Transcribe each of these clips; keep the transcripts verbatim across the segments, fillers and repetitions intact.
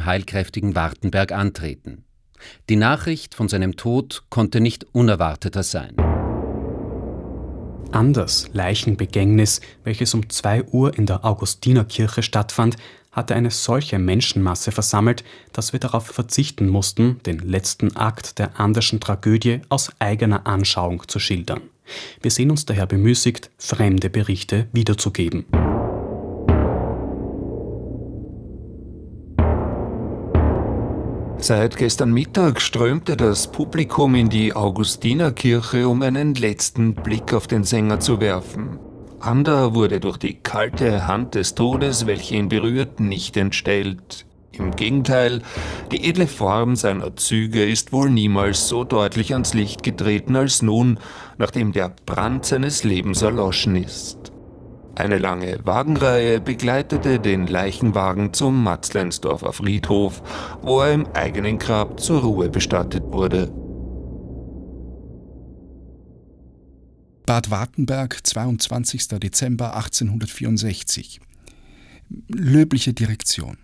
heilkräftigen Wartenberg antreten. Die Nachricht von seinem Tod konnte nicht unerwarteter sein. Anders Leichenbegängnis, welches um zwei Uhr in der Augustinerkirche stattfand, hatte eine solche Menschenmasse versammelt, dass wir darauf verzichten mussten, den letzten Akt der Anderschen Tragödie aus eigener Anschauung zu schildern. Wir sehen uns daher bemüßigt, fremde Berichte wiederzugeben. Seit gestern Mittag strömte das Publikum in die Augustinerkirche, um einen letzten Blick auf den Sänger zu werfen. Ander wurde durch die kalte Hand des Todes, welche ihn berührt, nicht entstellt. Im Gegenteil, die edle Form seiner Züge ist wohl niemals so deutlich ans Licht getreten als nun, nachdem der Brand seines Lebens erloschen ist. Eine lange Wagenreihe begleitete den Leichenwagen zum Matzleinsdorfer Friedhof, wo er im eigenen Grab zur Ruhe bestattet wurde. Bad Wartenberg, zweiundzwanzigster Dezember achtzehnhundertvierundsechzig. Löbliche Direktion.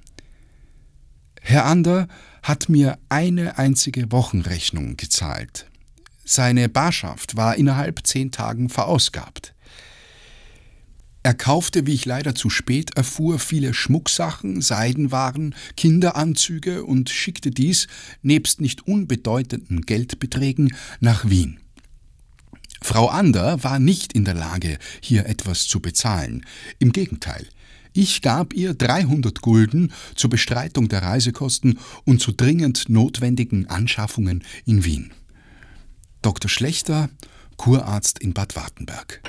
Herr Ander hat mir eine einzige Wochenrechnung gezahlt. Seine Barschaft war innerhalb zehn Tagen verausgabt. Er kaufte, wie ich leider zu spät erfuhr, viele Schmucksachen, Seidenwaren, Kinderanzüge und schickte dies, nebst nicht unbedeutenden Geldbeträgen, nach Wien. Frau Ander war nicht in der Lage, hier etwas zu bezahlen. Im Gegenteil, ich gab ihr dreihundert Gulden zur Bestreitung der Reisekosten und zu dringend notwendigen Anschaffungen in Wien. Doktor Schlechter, Kurarzt in Bad Wartenberg.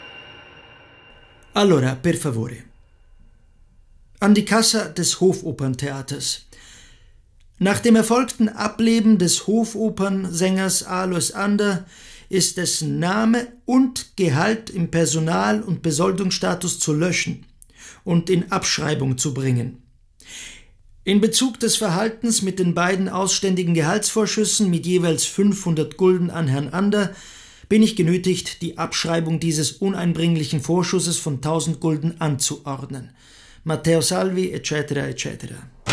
Allora, per favore. An die Kassa des Hofoperntheaters. Nach dem erfolgten Ableben des Hofopernsängers Alois Ander ist dessen Name und Gehalt im Personal- und Besoldungsstatus zu löschen und in Abschreibung zu bringen. In Bezug des Verhaltens mit den beiden ausständigen Gehaltsvorschüssen mit jeweils fünfhundert Gulden an Herrn Ander bin ich genötigt, die Abschreibung dieses uneinbringlichen Vorschusses von tausend Gulden anzuordnen. Matteo Salvi, et cetera et cetera.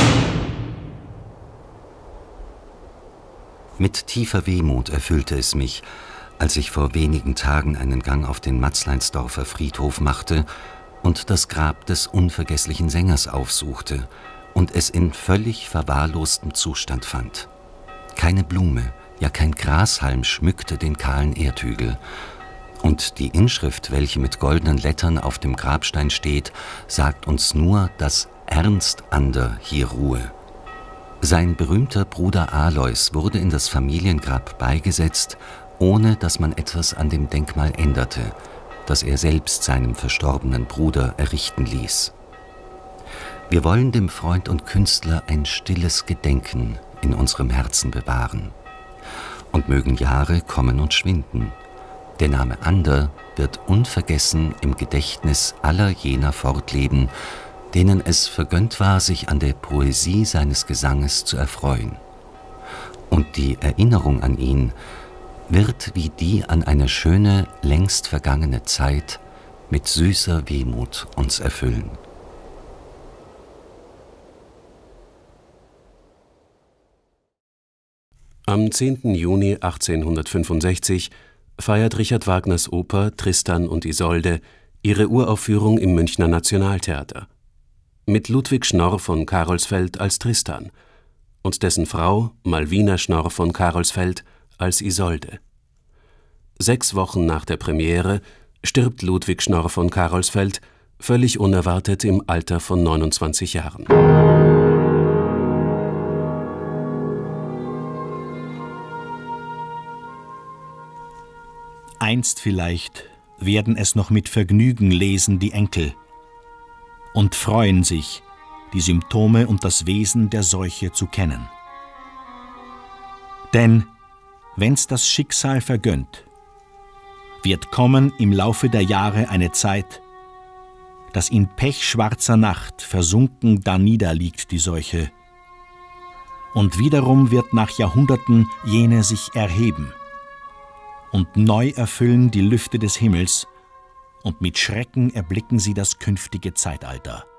Mit tiefer Wehmut erfüllte es mich, als ich vor wenigen Tagen einen Gang auf den Matzleinsdorfer Friedhof machte und das Grab des unvergesslichen Sängers aufsuchte und es in völlig verwahrlostem Zustand fand. Keine Blume, ja kein Grashalm schmückte den kahlen Erdhügel. Und die Inschrift, welche mit goldenen Lettern auf dem Grabstein steht, sagt uns nur, dass Ernst Ander hier ruhe. Sein berühmter Bruder Alois wurde in das Familiengrab beigesetzt, ohne dass man etwas an dem Denkmal änderte, das er selbst seinem verstorbenen Bruder errichten ließ. Wir wollen dem Freund und Künstler ein stilles Gedenken in unserem Herzen bewahren. Und mögen Jahre kommen und schwinden. Der Name Ander wird unvergessen im Gedächtnis aller jener fortleben, denen es vergönnt war, sich an der Poesie seines Gesanges zu erfreuen. Und die Erinnerung an ihn wird wie die an eine schöne, längst vergangene Zeit mit süßer Wehmut uns erfüllen. Am zehnten Juni achtzehnhundertfünfundsechzig feiert Richard Wagners Oper Tristan und Isolde ihre Uraufführung im Münchner Nationaltheater. Mit Ludwig Schnorr von Carolsfeld als Tristan und dessen Frau Malvina Schnorr von Carolsfeld als Isolde. Sechs Wochen nach der Premiere stirbt Ludwig Schnorr von Carolsfeld, völlig unerwartet im Alter von neunundzwanzig Jahren. Einst vielleicht werden es noch mit Vergnügen lesen die Enkel und freuen sich, die Symptome und das Wesen der Seuche zu kennen. Denn, wenn's das Schicksal vergönnt, wird kommen im Laufe der Jahre eine Zeit, dass in pechschwarzer Nacht versunken da niederliegt die Seuche, und wiederum wird nach Jahrhunderten jene sich erheben und neu erfüllen die Lüfte des Himmels, und mit Schrecken erblicken sie das künftige Zeitalter.